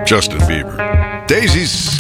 Justin Bieber. Daisy's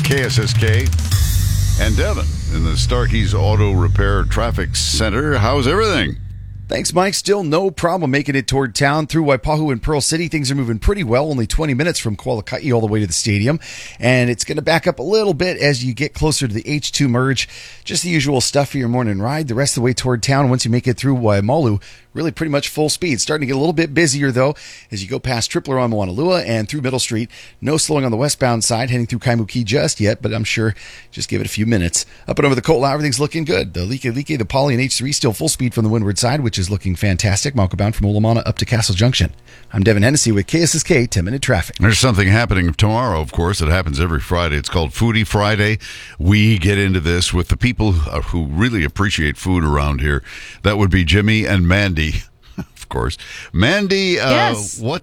KSSK. And Devin in the Starkey's Auto Repair Traffic Center. How's everything? Thanks, Mike. Still no problem making it toward town through Waipahu and Pearl City. Things are moving pretty well. Only 20 minutes from Kualaka'i all the way to the stadium. And it's going to back up a little bit as you get closer to the H2 merge. Just the usual stuff for your morning ride. The rest of the way toward town, once you make it through Waimalu, really pretty much full speed. Starting to get a little bit busier, though, as you go past Tripler on Moanalua and through Middle Street. No slowing on the westbound side, heading through Kaimuki just yet, but I'm sure just give it a few minutes. Up and over the Kotla, everything's looking good. The Like, the Poly, and H3 still full speed from the windward side, which is looking fantastic. Malka bound from Olamana up to Castle Junction. I'm Devin Hennessy with KSSK 10-minute traffic. There's something happening tomorrow, of course. It happens every Friday. It's called Foodie Friday. We get into this with the people who really appreciate food around here. That would be Jimmy and Mandy. Of course. Mandy, yes. What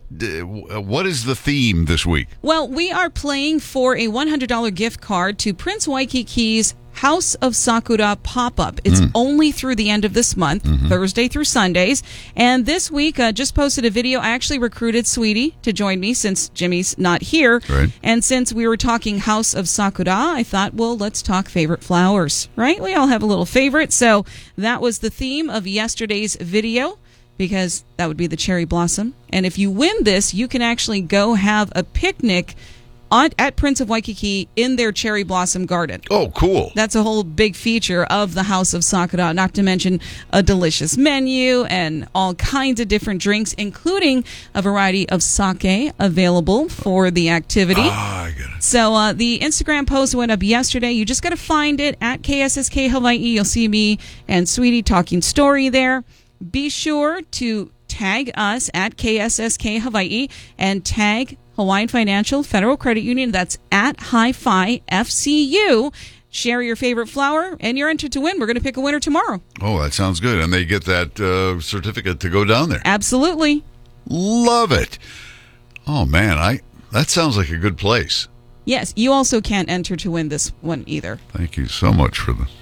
is the theme this week? Well, we are playing for a $100 gift card to Prince Waikiki's House of Sakura pop-up. It's only through the end of this month, Thursday through Sundays. And this week, just posted a video. I actually recruited Sweetie to join me since Jimmy's not here. Right. And since we were talking House of Sakura, I thought, well, let's talk favorite flowers, right? We all have a little favorite. So that was the theme of yesterday's video, because that would be the cherry blossom. And if you win this, you can actually go have a picnic at Prince of Waikiki in their cherry blossom garden. Oh, cool. That's a whole big feature of the House of Sakura, not to mention a delicious menu and all kinds of different drinks, including a variety of sake available for the activity. I get it. So the Instagram post went up yesterday. You just got to find it at KSSK Hawaii. You'll see me and Sweetie talking story there. Be sure to tag us at KSSK Hawaii and tag Hawaiian Financial Federal Credit Union. That's at Hi-Fi FCU. Share your favorite flower, and you're entered to win. We're going to pick a winner tomorrow. Oh, that sounds good. And they get that certificate to go down there. Absolutely. Love it. Oh, man, that sounds like a good place. Yes, you also can't enter to win this one either. Thank you so much for the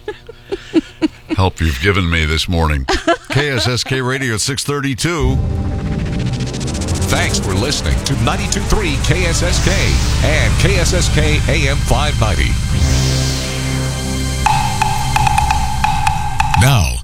help you've given me this morning. KSSK Radio 632. Thanks for listening to 92.3 KSSK and KSSK AM 590. Now,